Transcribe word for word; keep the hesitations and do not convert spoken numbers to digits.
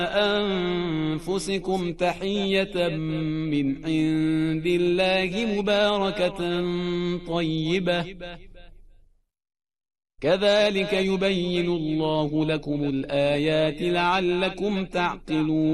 أنفسكم تحية من عند الله مباركة طيبة كذلك يبين الله لكم الآيات لعلكم تعقلون